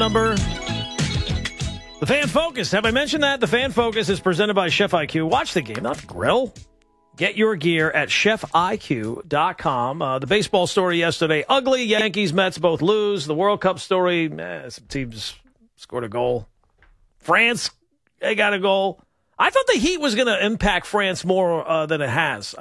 number. The Fan Focus. Have I mentioned that? The Fan Focus is presented by Chef IQ. Watch the game, not the grill. Get your gear at chefiq.com. The baseball story yesterday, ugly. Yankees, Mets both lose. The World Cup story, some teams scored a goal. France, they got a goal. I thought the Heat was going to impact France more than it has.